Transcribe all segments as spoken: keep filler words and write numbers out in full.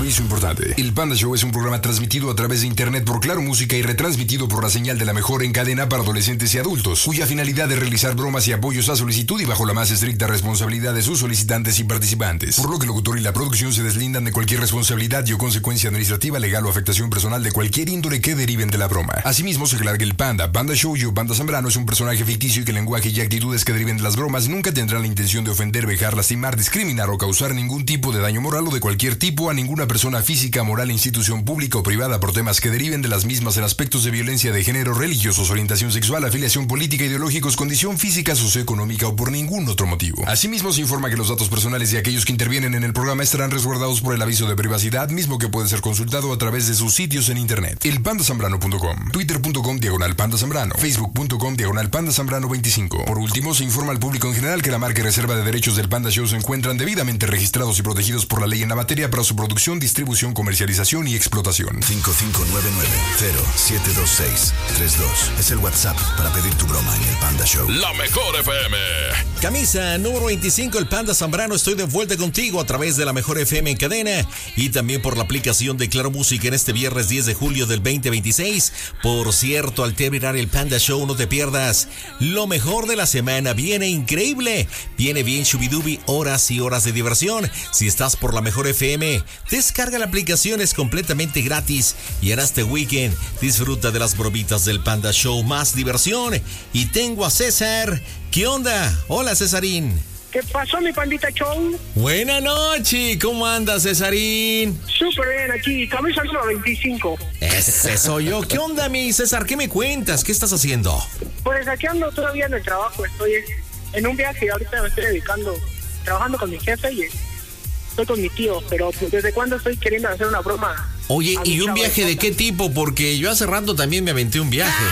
aviso importante. El Panda Show es un programa transmitido a través de internet por Claro Música y retransmitido por la señal de la mejor en cadena para adolescentes y adultos, cuya finalidad es realizar bromas y apoyos a solicitud y bajo la más estricta responsabilidad de sus solicitantes y participantes, por lo que el locutor y la producción se deslindan de cualquier responsabilidad y o consecuencia administrativa, legal o afectación personal de cualquier índole que deriven de la broma. Asimismo, se aclara que el Panda, Panda Show y o Panda Zambrano es un personaje ficticio y que el lenguaje y actitudes que deriven de las bromas nunca tendrán la intención de ofender, vejar, lastimar, discriminar o causar ningún tipo de daño moral o de cualquier tipo a ninguna persona física, moral, institución pública o privada por temas que deriven de las mismas en aspectos de violencia de género, religiosos, orientación sexual, afiliación política, ideológicos, condición física, socioeconómica o por ningún otro motivo. Asimismo, se informa que los datos personales de aquellos que intervienen en el programa estarán resguardados por el aviso de privacidad, mismo que puede ser consultado a través de sus sitios en internet. el panda zambrano punto com, twitter punto com diagonal panda zambrano, facebook punto com diagonal panda zambrano veinticinco. Por último, se informa al público en general que la marca y reserva de derechos del Panda Show se encuentran debidamente registrados y protegidos por la ley en la materia para su producción, distribución, comercialización y explotación. cinco cinco nueve nueve cero siete dos seis tres dos es el WhatsApp para pedir tu broma en el Panda Show. La mejor F M. Camisa número veinticinco, el Panda Zambrano. Estoy de vuelta contigo a través de la mejor F M en cadena y también por la aplicación de Claro Música en este viernes diez de julio del veinte veintiséis. Por cierto, al terminar el Panda Show, no te pierdas lo mejor de la semana. Viene increíble, viene bien chubidubi, horas y horas de diversión. Si estás por la mejor F M, descarga la aplicación, es completamente gratis y harás este weekend disfruta de las bromitas del Panda Show, más diversión. Y tengo a César. ¿Qué onda? Hola, Cesarín. ¿Qué pasó, mi Pandita Show? Buena noche, ¿cómo andas, Cesarín? Súper bien, aquí, camisa número veinticinco. Ese soy yo. ¿Qué onda, mi César? ¿Qué me cuentas? ¿Qué estás haciendo? Pues aquí ando todavía en el trabajo, estoy en un viaje y ahorita me estoy dedicando, trabajando con mi jefe y estoy con mi tío, pero pues, ¿desde cuándo estoy queriendo hacer una broma? Oye, ¿y un viaje de qué tipo? Porque yo hace rato también me aventé un viaje.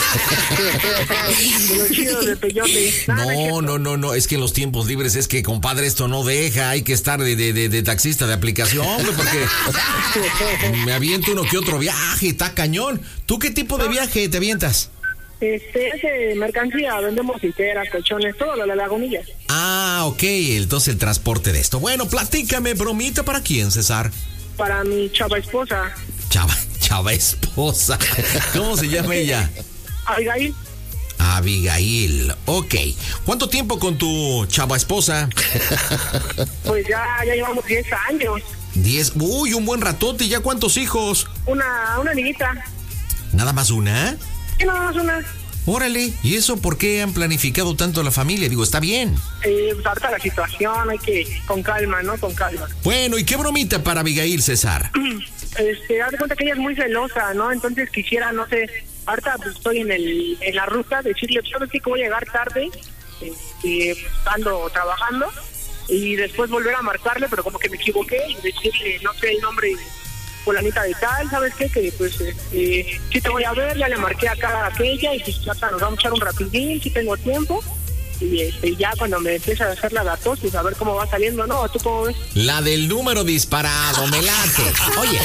No, no, no, no, es que en los tiempos libres es que, compadre, esto no deja, hay que estar de, de, de, de taxista de aplicación, hombre, porque me aviento uno que otro viaje, está cañón. ¿Tú qué tipo de viaje te avientas? Este, es de mercancía, vendemos literas, colchones, todo lo de la lagunilla. Ah, ok, entonces el transporte de esto. Bueno, platícame, bromita, ¿para quién, César? Para mi chava esposa. Chava, chava esposa. ¿Cómo se llama ella? Abigail. Abigail, ok. ¿Cuánto tiempo con tu chava esposa? Pues ya, ya llevamos diez años. Diez, uy, un buen ratote. ¿Y ya cuántos hijos? Una, una niñita. ¿Nada más una? Sí, nada más una. Órale, ¿y eso por qué han planificado tanto la familia? Digo, está bien. Eh, pues ahorita la situación, hay que, con calma, ¿no? Con calma. Bueno, ¿y qué bromita para Abigail, César? Este, haz de cuenta que ella es muy celosa, ¿no? Entonces quisiera, no sé, ahorita pues, estoy en el en la ruta, decirle, ¿sabes qué? Que voy a llegar tarde, este, pues, ando trabajando, y después volver a marcarle, pero como que me equivoqué, y decirle, no sé, el nombre fulanita de tal, ¿sabes qué? Que pues, eh, sí te voy a ver, ya le marqué acá a aquella, y pues ya nos vamos a echar un rapidín, si tengo tiempo. Y este, ya cuando me empieza a hacer la datosis, a ver cómo va saliendo, ¿no? ¿Tú cómo ves? La del número disparado, me late. Oye,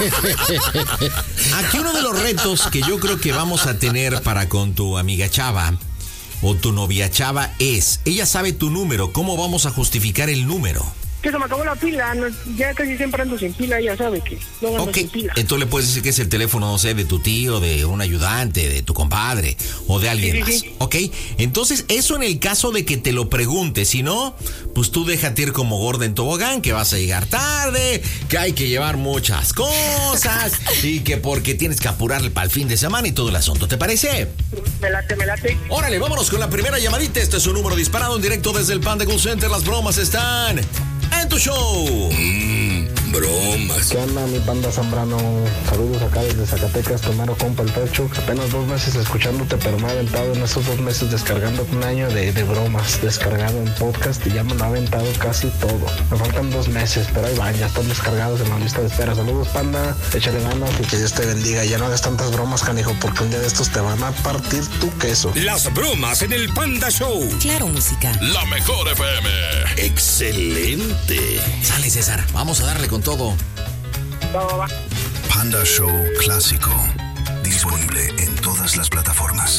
aquí uno de los retos que yo creo que vamos a tener para con tu amiga Chava o tu novia Chava es, ella sabe tu número, ¿cómo vamos a justificar el número? Que se me acabó la pila, no, ya casi siempre ando sin pila, ya sabe que no ando okay. sin pila. Entonces le puedes decir que es el teléfono, no sé, de tu tío, de un ayudante, de tu compadre o de alguien sí, más, sí, sí. ¿Ok? Entonces eso en el caso de que te lo pregunte, si no, pues tú déjate ir como gorda en tobogán, que vas a llegar tarde, que hay que llevar muchas cosas y que porque tienes que apurarle para el fin de semana y todo el asunto, ¿te parece? Me late, me late. Órale, vámonos con la primera llamadita, este es un número disparado en directo desde el Panda Call Center, las bromas están en tu show. Mmm, bromas. ¿Qué onda, mi Panda Zambrano? Saludos acá desde Zacatecas, tu mero compa el Pecho. Apenas dos meses escuchándote, pero me he aventado en esos dos meses descargando un año de, de bromas, descargado en podcast y ya me lo he aventado casi todo. Me faltan dos meses, pero ahí van, ya están descargados en la lista de espera. Saludos, Panda, échale ganas y que Dios te bendiga. Ya no hagas tantas bromas, canijo, porque un día de estos te van a partir tu queso. Las bromas en el Panda Show. Claro Música. La mejor F M. Excelente. Sale, César, vamos a darle con todo. Va, va, va. Panda Show Clásico. Disponible en todas las plataformas.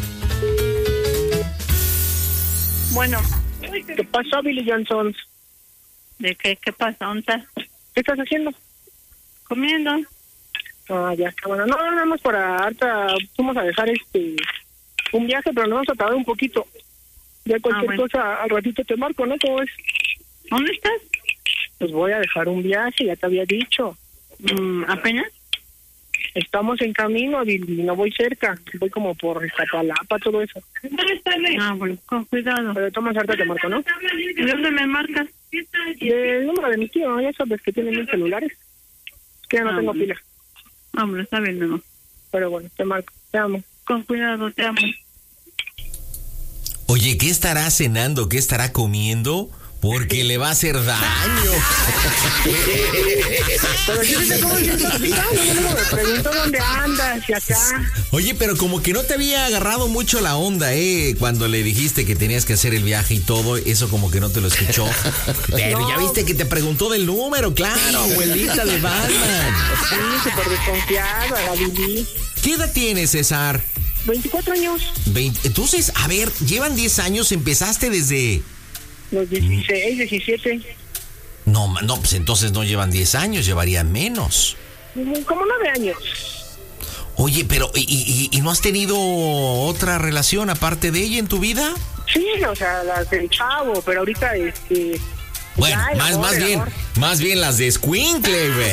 Bueno, ¿qué pasó, Billy Johnson? ¿De qué? ¿Qué pasa? ¿Dónde estás? ¿Qué estás haciendo? Comiendo. Ah, ya está bueno. No, nada más para harta, vamos a dejar este un viaje, pero nos vamos a tardar un poquito. Ya cualquier Ah, bueno. cosa al ratito te marco, ¿no? ¿Cómo es? ¿Dónde estás? Pues voy a dejar un viaje, ya te había dicho. Mm, ¿Apenas? Estamos en camino y no voy cerca, voy como por Iztapalapa, todo eso. Ah, bueno, con cuidado. Pero tomas harta te marco, ¿no? ¿De dónde me marcas? Del número de mi tío, ya sabes que tiene mil celulares. Que ya no Ah, tengo bueno. pila. Hombre, está bien, no. Pero bueno, te marco, te amo. Con cuidado, te amo. Oye, ¿qué estará cenando? ¿Qué estará comiendo? Porque le va a hacer daño. Pero yo no sé cómo se está explicando, no me pregunto dónde andas y acá. Oye, pero como que no te había agarrado mucho la onda, ¿eh? Cuando le dijiste que tenías que hacer el viaje y todo, eso como que no te lo escuchó. Pero No. ya viste que te preguntó del número, claro, abuelita de Batman. Sí, súper desconfiada, la viví. ¿Qué edad tienes, César? veinticuatro años, veinte. Entonces, a ver, llevan diez años, empezaste desde... los dieciséis, diecisiete, No, ma- no, pues entonces no llevan diez años, llevarían menos. como nueve años. Oye, pero ¿y, y- y no has tenido otra relación aparte de ella en tu vida? Sí, o sea, las del chavo, pero ahorita este... Bueno, ya, el más, amor, más el bien, amor. más bien las de Squinkle, güey.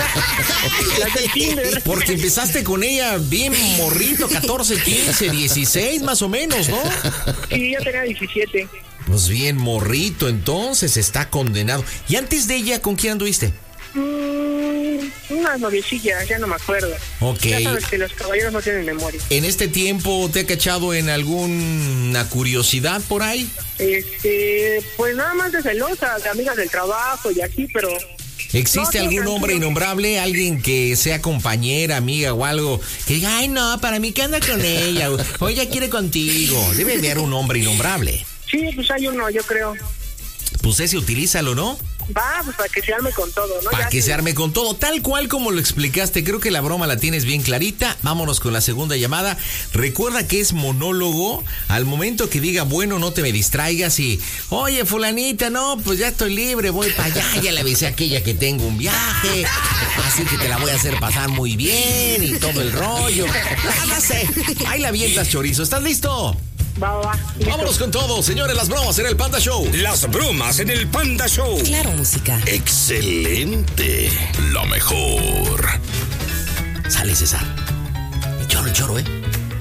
Las del Tinder. Porque empezaste con ella bien morrito, catorce, quince, dieciséis más o menos, ¿no? Sí, yo tenía diecisiete. Pues bien morrito, entonces está condenado. ¿Y antes de ella con quién anduviste? Mm, unas noviecillas, ya no me acuerdo. Ok. Ya sabes que los caballeros no tienen memoria. ¿En este tiempo te ha cachado en alguna curiosidad por ahí? Este, pues nada más de celosa, de amigas del trabajo y así, pero... ¿Existe No, algún tranquilo. hombre innombrable, alguien que sea compañera, amiga o algo, que diga, ay no, para mí que anda con ella, o o ella quiere contigo? Debe de haber un hombre innombrable. Sí, pues hay uno, yo creo. Pues ese, utilízalo, ¿no? Va, pues para que se arme con todo, ¿no? Para Ya que que- se arme con todo, tal cual como lo explicaste. Creo que la broma la tienes bien clarita. Vámonos con la segunda llamada. Recuerda que es monólogo. Al momento que diga, bueno, no te me distraigas y, oye, fulanita, no, pues ya estoy libre, voy para allá. Ya le avisé a aquella que tengo un viaje, así que te la voy a hacer pasar muy bien y todo el rollo. Ah, no sé, ahí la avientas, chorizo. ¿Estás listo? Va, va, va. Listo. Vámonos con todo, señores, las bromas en el Panda Show. Las bromas en el Panda Show. Claro, música. Excelente. Lo mejor. Sale, César. Choro, choro, ¿eh?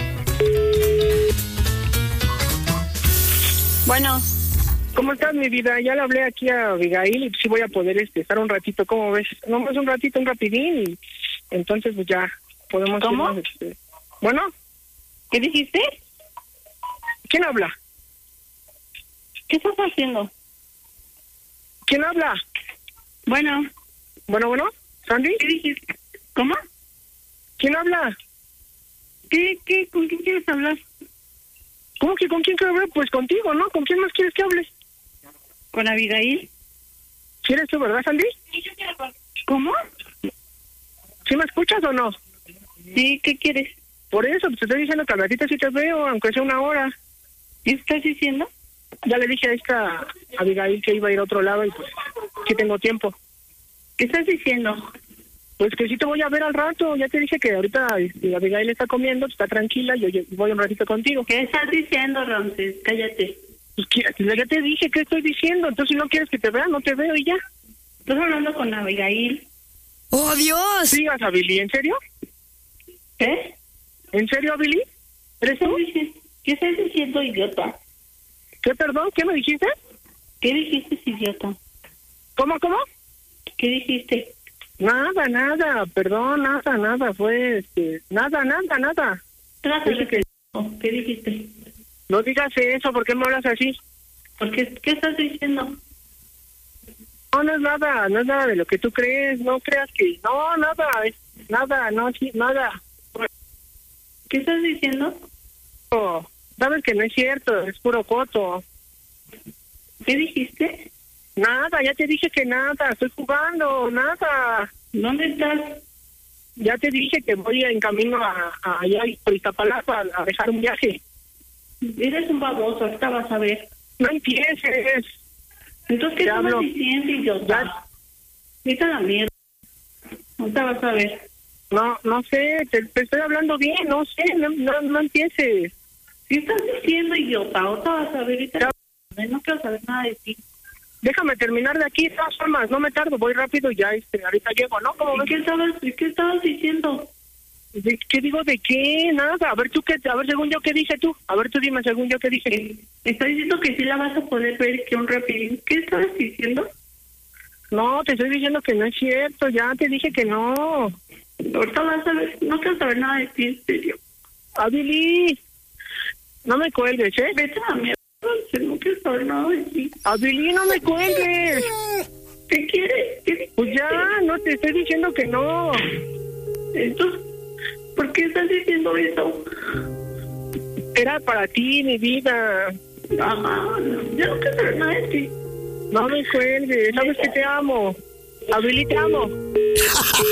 Bueno, ¿Cómo estás, mi vida? Ya le hablé aquí a Abigail y sí voy a poder este, estar un ratito, ¿cómo ves? No más un ratito, un rapidín y entonces pues ya podemos... ¿Cómo? irnos, este... Bueno, ¿qué dijiste? ¿quién habla? ¿Qué estás haciendo? ¿Quién habla? Bueno, Bueno, bueno, ¿Sandy? ¿qué dijiste? ¿Cómo? ¿Quién habla? ¿Qué, qué, con quién quieres hablar? ¿Cómo que con quién quiero hablar? Pues contigo, ¿no? ¿Con quién más quieres que hable? ¿Con Abigail? ¿Quieres tú, verdad, Sandy? ¿Cómo? ¿Sí me escuchas o no? Sí, ¿qué quieres? Por eso, pues te estoy diciendo que al ratito sí te veo, aunque sea una hora. ¿Qué estás diciendo? Ya le dije a esta Abigail que iba a ir a otro lado y pues sí tengo tiempo. ¿Qué estás diciendo? Pues que sí te voy a ver al rato. Ya te dije que ahorita este, Abigail está comiendo, está tranquila, yo, yo voy un ratito contigo. ¿Qué estás diciendo, Ramses? Cállate. Pues que- ya te dije qué estoy diciendo, entonces si no quieres que te vea, no te veo y ya. Estás hablando con Abigail. ¡Oh, Dios! Sigas a Billy, ¿en serio? ¿Qué? ¿En serio, Billy? ¿Eres ¿Qué tú? estás diciendo, ¿Qué estás diciendo, idiota? ¿Qué, perdón? ¿Qué me dijiste? ¿Qué dijiste, idiota? ¿Cómo, cómo? ¿Qué dijiste? Nada, nada, perdón, nada, nada, fue, este, nada, nada, nada. Trata Dije de que ¿Qué dijiste? no digas eso, ¿por qué me hablas así? ¿Por qué, ¿Qué estás diciendo? No, no es nada, no es nada de lo que tú crees, no creas que, no, nada, es nada, no, sí, nada. ¿Qué estás diciendo? Oh, sabes que no es cierto, es puro coto. ¿Qué dijiste? Nada, ya te dije que nada, estoy jugando, nada. ¿Dónde estás? Ya te dije que voy en camino a, a allá por Iztapalapa a, a dejar un viaje. Eres un baboso, ahorita vas a ver. No empieces. Entonces, ¿qué Te estás hablo. diciendo, idiota? Ya. Vete a la mierda. Ahorita vas a ver. No, no sé, te, te estoy hablando bien, no sé, no, no, no empieces. ¿Qué estás diciendo, idiota? Ahorita vas a ver, ahorita no quiero saber nada de ti. Déjame terminar de aquí, de todas formas, no me tardo, voy rápido y ya, este, ahorita llego, ¿no? ¿Cómo ¿Y ves? qué estabas, y qué estabas diciendo? ¿De qué digo de qué? Nada, a ver tú qué, a ver según yo qué dije tú, a ver tú dime según yo qué dije. Eh, Estás diciendo que sí la vas a poder ver, que un rapidín. ¿Qué estabas diciendo? No, te estoy diciendo que no es cierto, ya te dije que no. Ahorita vas a ver, no quiero saber nada de ti, en serio. Abili, no me cuelgues, ¿eh? Vete a la mierda, no quiero saber nada de ti. Abili, no me cuelgues. ¿Qué quieres? ¿Qué Pues ya, no te estoy diciendo que no. Entonces, ¿por qué estás diciendo eso? Era para ti, mi vida. Ajá, ya no quiero saber nada de ti. No me cuelgues, sabes que te amo. Abili, te amo.